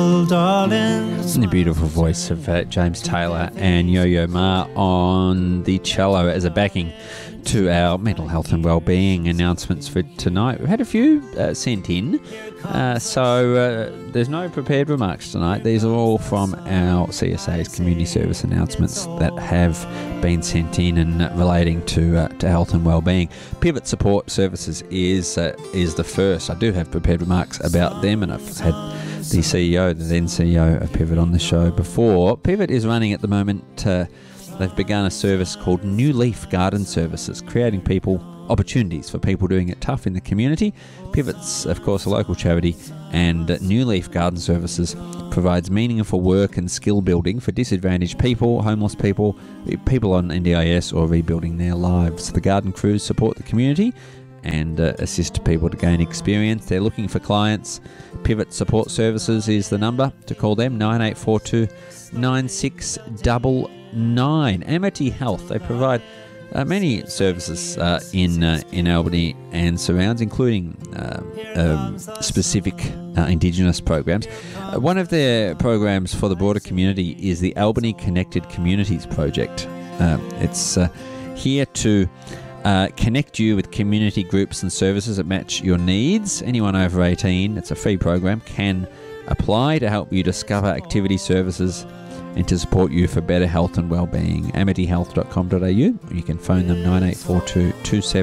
The beautiful voice of James Taylor and Yo-Yo Ma on the cello as a backing to our mental health and wellbeing announcements for tonight. We've had a few sent in, so there's no prepared remarks tonight. These are all from our CSA's community service announcements that have been sent in and relating to health and wellbeing. Pivot Support Services is the first. I do have prepared remarks about them, and I've had the CEO, the then CEO of Pivot on the show before. Pivot is running at the moment, they've begun a service called New Leaf Garden Services, creating opportunities for people doing it tough in the community. Pivot's, of course, a local charity, and New Leaf Garden Services provides meaningful work and skill building for disadvantaged people, homeless people, people on NDIS, or rebuilding their lives. The garden crews support the community and assist people to gain experience. They're looking for clients. Pivot Support Services is the number to call them, 9842 9699. Amity Health, they provide many services in Albany and surrounds, including specific Indigenous programs. One of their programs for the broader community is the Albany Connected Communities Project. It's here to connect you with community groups and services that match your needs. Anyone over 18, it's a free program, can apply to help you discover activity services and to support you for better health and wellbeing. amityhealth.com.au, or you can phone them 9842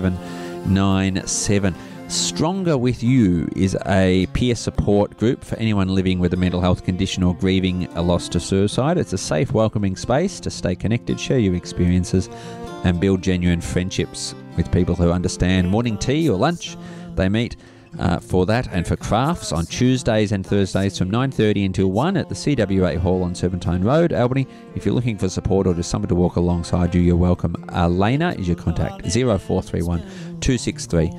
2797. Stronger With You is a peer support group for anyone living with a mental health condition or grieving a loss to suicide. It's a safe, welcoming space to stay connected, share your experiences, and build genuine friendships with people who understand. Morning tea or lunch, they meet for that and for crafts on Tuesdays and Thursdays from 9:30 until 1 at the CWA Hall on Serpentine Road, Albany. If you're looking for support or just someone to walk alongside you, you're welcome. Lena is your contact, 0431 263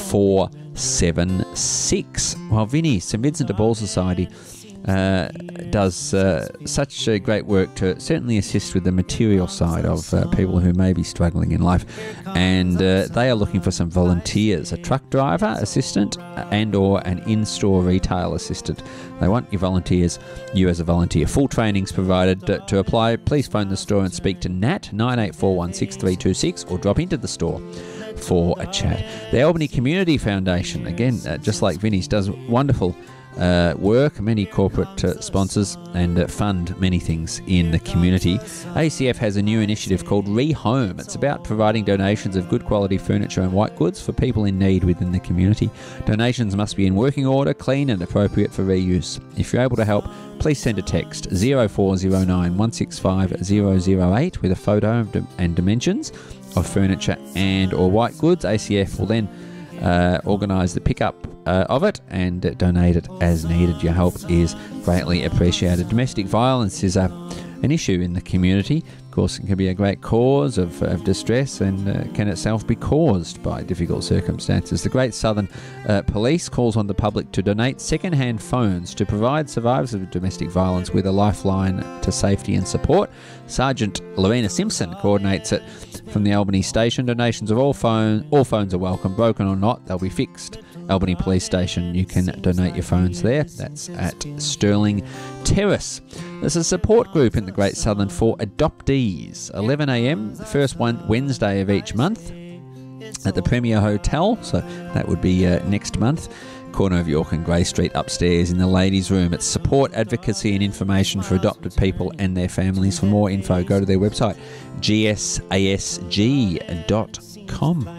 476. While Vinnie, St Vincent de Paul Society, does such great work to certainly assist with the material side of people who may be struggling in life, and they are looking for some volunteers, a truck driver assistant and or an in-store retail assistant. They want your volunteers, you as a volunteer. Full trainings provided. To apply, please phone the store and speak to Nat, 98416326, or drop into the store for a chat. The Albany Community Foundation, again, just like Vinnie's, does wonderful work, many corporate sponsors, and fund many things in the community. ACF has a new initiative called Rehome. It's about providing donations of good quality furniture and white goods for people in need within the community. Donations must be in working order, clean and appropriate for reuse. If you're able to help, please send a text 0409 165 008 with a photo and dimensions of furniture and or white goods. ACF will then organise the pickup of it and donate it as needed. Your help is greatly appreciated. Domestic violence is an issue in the community. Of course, it can be a great cause of distress, and can itself be caused by difficult circumstances. The Great Southern Police calls on the public to donate second-hand phones to provide survivors of domestic violence with a lifeline to safety and support. Sergeant Lorena Simpson coordinates it from the Albany station. Donations of all phones are welcome, broken or not, they'll be fixed. Albany Police Station, you can donate your phones there. That's at Sterling Terrace. There's a support group in the Great Southern for adoptees. 11 a.m, the first Wednesday of each month at the Premier Hotel, so that would be next month. Corner of York and Grey Street, upstairs in the ladies' room. It's support, advocacy and information for adopted people and their families. For more info, go to their website, gsasg.com.